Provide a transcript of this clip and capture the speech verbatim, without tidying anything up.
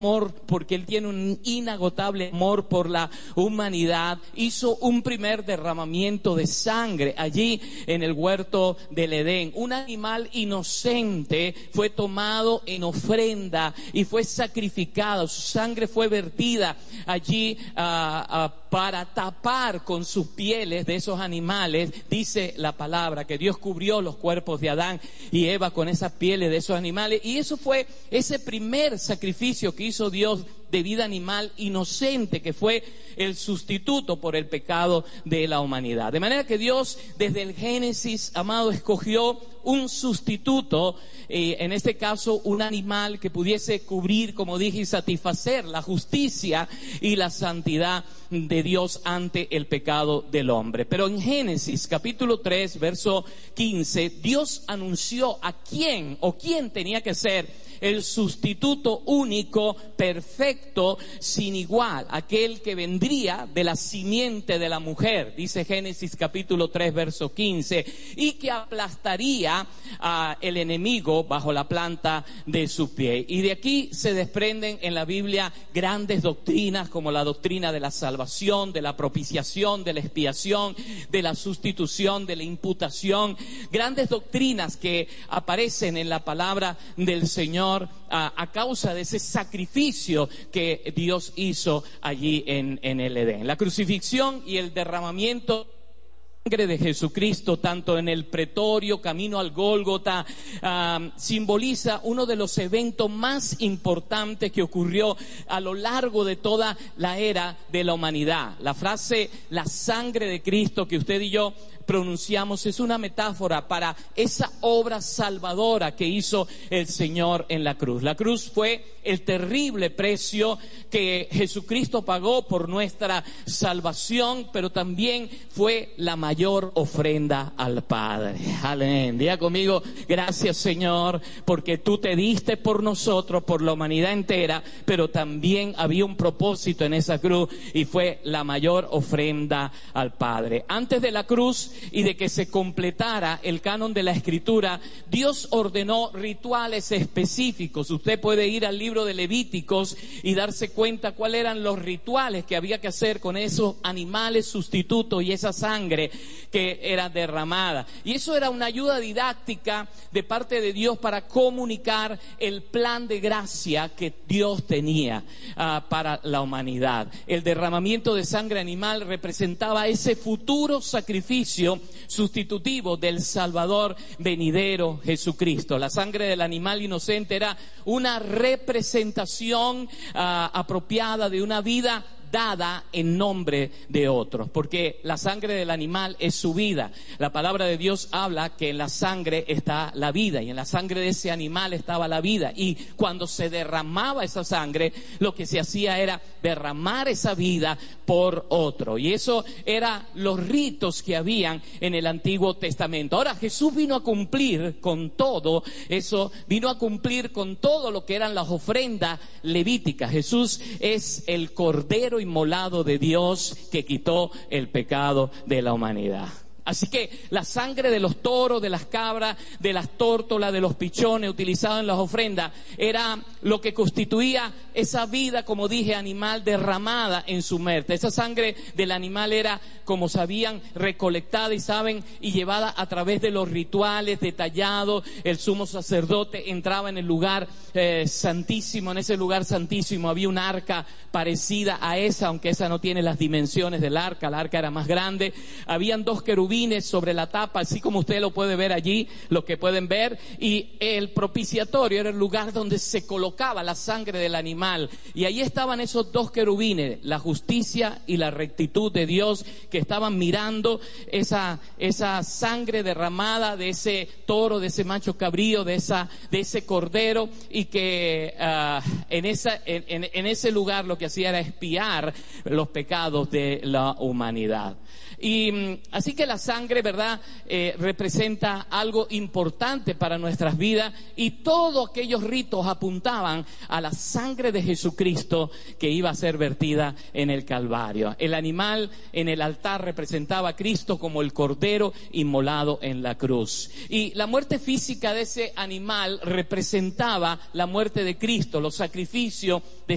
amor, porque Él tiene un inagotable amor por la humanidad, hizo un primer derramamiento de sangre allí en el huerto del Edén. Un animal inocente fue tomado en ofrenda y fue sacrificado. Su sangre fue vertida allí uh, uh, para tapar con sus pieles de esos animales. Dice la palabra que Dios cubrió los cuerpos de Adán y Eva con esas pieles de esos animales, y eso fue ese primer sacrificio que hizo Dios de vida animal inocente, que fue el sustituto por el pecado de la humanidad. De manera que Dios desde el Génesis, amado, escogió un sustituto, eh, en este caso un animal que pudiese cubrir, como dije, y satisfacer la justicia y la santidad de Dios ante el pecado del hombre. Pero en Génesis capítulo tres, verso quince, Dios anunció a quién o quién tenía que ser el sustituto único, perfecto, sin igual, aquel que vendría de la simiente de la mujer, dice Génesis capítulo tres, verso quince, y que aplastaría a el enemigo bajo la planta de su pie. Y de aquí se desprenden en la Biblia grandes doctrinas, como la doctrina de la salvación, de la propiciación, de la expiación, de la sustitución, de la imputación, grandes doctrinas que aparecen en la palabra del Señor A, a causa de ese sacrificio que Dios hizo allí en, en el Edén. La crucifixión y el derramamiento sangre de Jesucristo, tanto en el pretorio, camino al Gólgota, uh, simboliza uno de los eventos más importantes que ocurrió a lo largo de toda la era de la humanidad. La frase, la sangre de Cristo, que usted y yo pronunciamos, es una metáfora para esa obra salvadora que hizo el Señor en la cruz. La cruz fue el terrible precio que Jesucristo pagó por nuestra salvación, pero también fue la mayor ofrenda al Padre. Amén. Diga conmigo: gracias, Señor, porque tú te diste por nosotros, por la humanidad entera, pero también había un propósito en esa cruz y fue la mayor ofrenda al Padre. Antes de la cruz y de que se completara el canon de la Escritura, Dios ordenó rituales específicos. Usted puede ir al libro de Levíticos y darse cuenta cuáles eran los rituales que había que hacer con esos animales sustitutos y esa sangre que era derramada. Y eso era una ayuda didáctica de parte de Dios para comunicar el plan de gracia que Dios tenía uh, para la humanidad. El derramamiento de sangre animal representaba ese futuro sacrificio sustitutivo del Salvador venidero, Jesucristo. La sangre del animal inocente era una representación uh, apropiada de una vida dada en nombre de otros, porque la sangre del animal es su vida. La palabra de Dios habla que en la sangre está la vida, y en la sangre de ese animal estaba la vida, y cuando se derramaba esa sangre, lo que se hacía era derramar esa vida por otro, y eso eran los ritos que habían en el Antiguo Testamento. Ahora Jesús vino a cumplir con todo eso, vino a cumplir con todo lo que eran las ofrendas levíticas. Jesús es el Cordero inmolado de Dios que quitó el pecado de la humanidad. Así que la sangre de los toros, de las cabras, de las tórtolas, de los pichones utilizados en las ofrendas era lo que constituía esa vida, como dije, animal derramada en su muerte. Esa sangre del animal era, como sabían, recolectada y saben, y llevada a través de los rituales detallados. El sumo sacerdote entraba en el lugar eh, santísimo. En ese lugar santísimo había un arca parecida a esa, aunque esa no tiene las dimensiones del arca. La arca era más grande. Habían dos querubines sobre la tapa, así como usted lo puede ver allí, lo que pueden ver, y el propiciatorio era el lugar donde se colocaba la sangre del animal, y ahí estaban esos dos querubines, la justicia y la rectitud de Dios, que estaban mirando esa, esa sangre derramada de ese toro, de ese macho cabrío, de esa, de ese cordero, y que uh, en, esa, en, en, en ese lugar lo que hacía era expiar los pecados de la humanidad. Y así que la sangre, ¿verdad?, eh, representa algo importante para nuestras vidas, y todos aquellos ritos apuntaban a la sangre de Jesucristo que iba a ser vertida en el Calvario. El animal en el altar representaba a Cristo como el Cordero inmolado en la cruz. Y la muerte física de ese animal representaba la muerte de Cristo, los sacrificios de